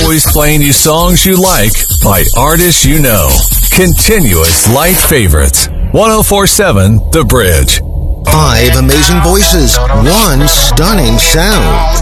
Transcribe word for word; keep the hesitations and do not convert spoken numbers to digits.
Always playing you songs you like by artists you know. Continuous light favorites. one oh four point seven The Bridge. Five amazing voices, one stunning sound.